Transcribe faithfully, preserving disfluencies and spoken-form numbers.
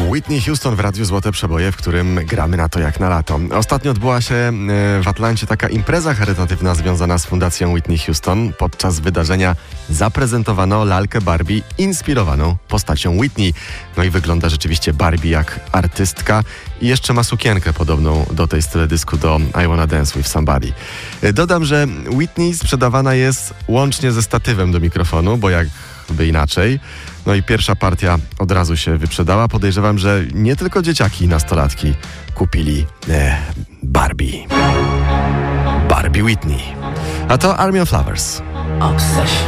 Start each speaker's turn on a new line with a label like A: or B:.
A: Whitney Houston w Radiu Złote Przeboje, w którym gramy na to jak na lato. Ostatnio odbyła się w Atlancie taka impreza charytatywna związana z Fundacją Whitney Houston. Podczas wydarzenia zaprezentowano lalkę Barbie inspirowaną postacią Whitney. No i wygląda rzeczywiście Barbie jak artystka i jeszcze ma sukienkę podobną do tej z teledysku do I Wanna Dance With Somebody. Dodam, że Whitney sprzedawana jest łącznie ze statywem do mikrofonu, bo jak by inaczej. No i pierwsza partia od razu się wyprzedała. Podejrzewam, że nie tylko dzieciaki i nastolatki kupili e, Barbie. Barbie Whitney. A to Army of Lovers.
B: Obsession.